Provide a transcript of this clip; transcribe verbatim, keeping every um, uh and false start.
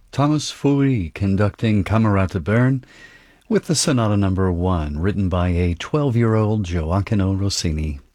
Thomas Foury conducting Camerata Bern with the Sonata Number One, written by a twelve-year-old Gioacchino Rossini.